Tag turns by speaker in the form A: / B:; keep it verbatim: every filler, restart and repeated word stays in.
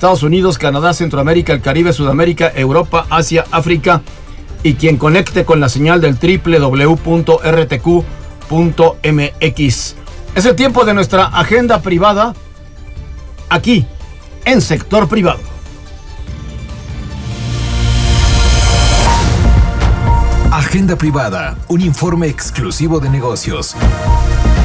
A: Estados Unidos, Canadá, Centroamérica, el Caribe, Sudamérica, Europa, Asia, África y quien conecte con la señal del doble u doble u doble u punto r t q punto m x. Es el tiempo de nuestra agenda privada aquí en Sector Privado.
B: Agenda Privada, un informe exclusivo de negocios.